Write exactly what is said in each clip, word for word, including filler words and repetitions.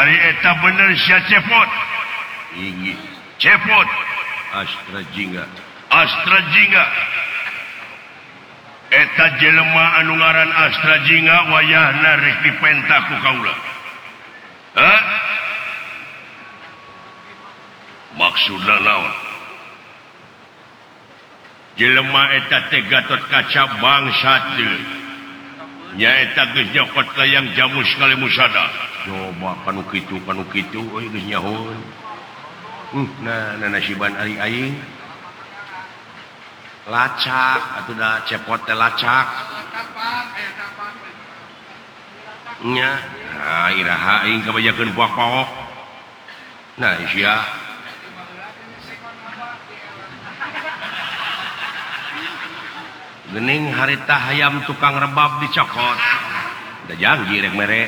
Ari eta bener sia cepot. Inggih. Cepot. Astra Jingga. Astra Jingga. Eta jelema anu ngaran Astra Jingga wayahna rek dipenta ku kaula. Hah? Maksudna naon? Jelema eta teh Gatot Kaca bangsat deui. Nya eta geus nyokot layang jamus kali musada. Coba kanu kitu kanu kitu euy geus nyahoan. Uh, nah, nah nasiban ari aing. Lacak atuh da cepot teh lacak. Nya, nah iraha aing kabajakeun puak-puak. Nah, sia gening harita hayam tukang rebab dicokot. Da janji rek mere.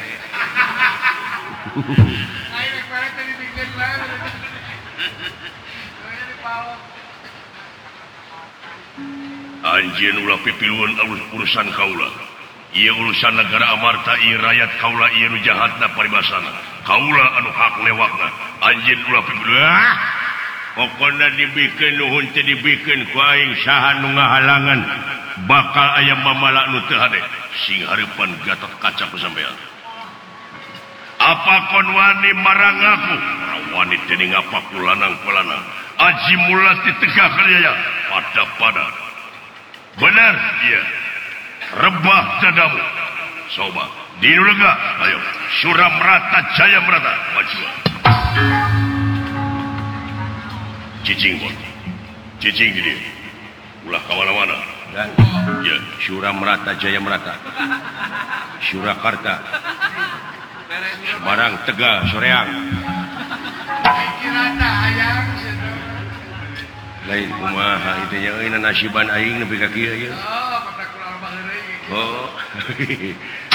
Anjeun ulah pipiluan urusan kaula. Ieu urusan negara amarta, ieu rakyat kaula, ieu nu jahatna paribasana. Kaula anu hak lewatna. Anjeun ulah pipiluan. Pokona dibikeun nuhun teh dibikeun ku aing saha nu ngahalangan bakal aya mamala nu teu hade sing hareupan Gatot Kaca pasambean. Apa kon wani marang aku? Wani teuing apa kulanang-kulanang. Aji mulas ditegah kaliaya pada-pada. Benar dia. Rebah dadamu. Soba, dinu lega. Ayo, Suramrata Jaya Merata maju. Cicing pun. Cicing di dia. Ulah kemana-mana. Dan ya, Suramrata Jaya Merata. Surakarta. Semarang, Tegal, Soreang. Lain kumaha itu nya euy nasiban aing nepi ka kieu. Oh,